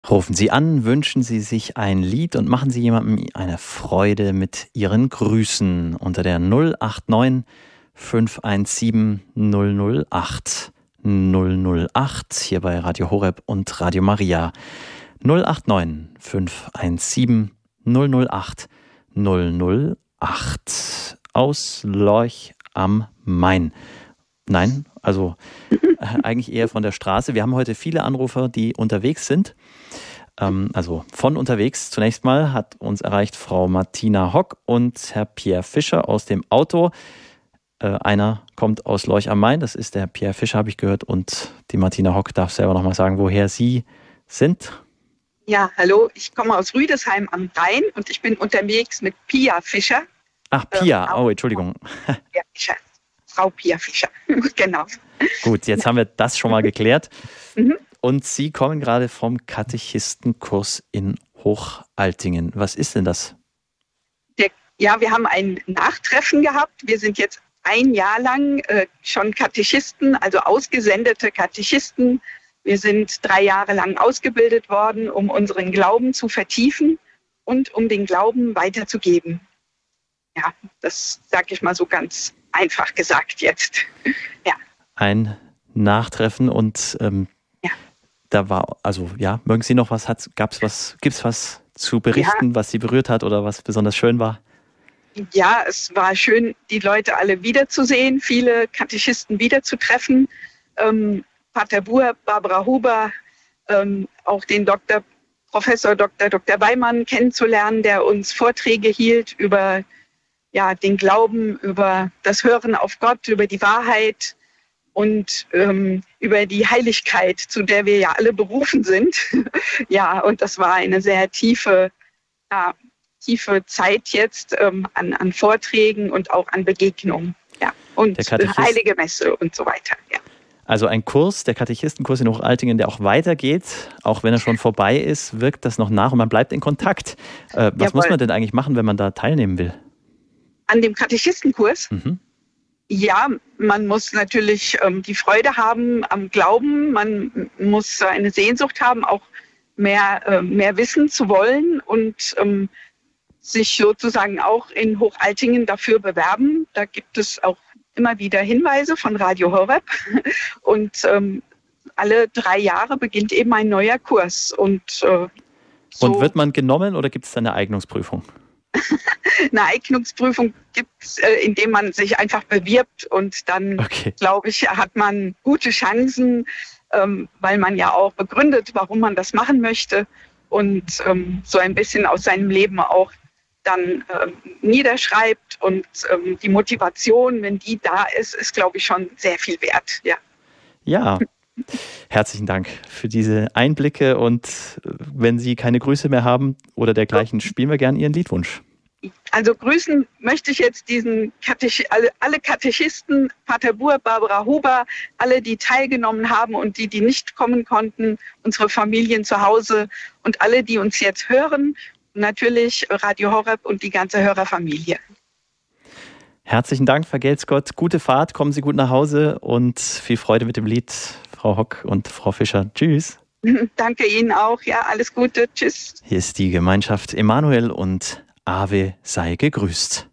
Rufen Sie an, wünschen Sie sich ein Lied und machen Sie jemandem eine Freude mit Ihren Grüßen unter der 089 517 008 008 hier bei Radio Horeb und Radio Maria. 089 517 008 008 aus Lorch am Main. Nein, also eigentlich eher von der Straße. Wir haben heute viele Anrufer, die unterwegs sind. Also von unterwegs. Zunächst mal hat uns erreicht Frau Martina Hock und Herr Pierre Fischer aus dem Auto. Einer kommt aus Lorch am Main, das ist der Pierre Fischer, habe ich gehört. Und die Martina Hock darf selber nochmal sagen, woher Sie sind. Ja, hallo, ich komme aus Rüdesheim am Rhein und ich bin unterwegs mit Pia Fischer. Ach, Pia, Entschuldigung. Ja, Fischer. Frau Pia Fischer, genau. Gut, jetzt haben wir das schon mal geklärt. Und Sie kommen gerade vom Katechistenkurs in Hochaltingen. Was ist denn das? Ja, wir haben ein Nachtreffen gehabt. Wir sind jetzt ein Jahr lang schon Katechisten, also ausgesendete Katechisten. Wir sind 3 Jahre lang ausgebildet worden, um unseren Glauben zu vertiefen und um den Glauben weiterzugeben. Ja, das sage ich mal so ganz einfach gesagt jetzt. Ja. Ein Nachtreffen und da war, mögen Sie noch was, gibt's was zu berichten, was Sie berührt hat oder was besonders schön war? Ja, es war schön, die Leute alle wiederzusehen, viele Katechisten wiederzutreffen. Pater Buhr, Barbara Huber, auch den Professor Dr. Weimann kennenzulernen, der uns Vorträge hielt über den Glauben, über das Hören auf Gott, über die Wahrheit und über die Heiligkeit, zu der wir ja alle berufen sind. Ja, und das war eine sehr tiefe Zeit jetzt an Vorträgen und auch an Begegnungen. Ja, und Heilige Messe und so weiter. Ja. Also ein Kurs, der Katechistenkurs in Hochaltingen, der auch weitergeht, auch wenn er schon vorbei ist, wirkt das noch nach und man bleibt in Kontakt. Was muss man denn eigentlich machen, wenn man da teilnehmen will? An dem Katechistenkurs? Ja, man muss natürlich die Freude haben am Glauben. Man muss eine Sehnsucht haben, auch mehr wissen zu wollen und sich sozusagen auch in Hochaltingen dafür bewerben. Da gibt es auch immer wieder Hinweise von Radio Horeb. Und alle 3 Jahre beginnt eben ein neuer Kurs. Und wird man genommen oder gibt es da eine Eignungsprüfung? Eine Eignungsprüfung gibt es, indem man sich einfach bewirbt und dann, glaube ich, hat man gute Chancen, weil man ja auch begründet, warum man das machen möchte und so ein bisschen aus seinem Leben auch dann niederschreibt und die Motivation, wenn die da ist, glaube ich, schon sehr viel wert. Ja. Herzlichen Dank für diese Einblicke und wenn Sie keine Grüße mehr haben oder dergleichen, spielen wir gerne Ihren Liedwunsch. Also grüßen möchte ich jetzt alle Katechisten, Pater Buhr, Barbara Huber, alle, die teilgenommen haben und die nicht kommen konnten, unsere Familien zu Hause und alle, die uns jetzt hören, natürlich Radio Horeb und die ganze Hörerfamilie. Herzlichen Dank, vergelt's Gott. Gute Fahrt, kommen Sie gut nach Hause und viel Freude mit dem Lied, Frau Hock und Frau Fischer. Tschüss. Danke Ihnen auch. Ja, alles Gute. Tschüss. Hier ist die Gemeinschaft Emanuel und Ave sei gegrüßt.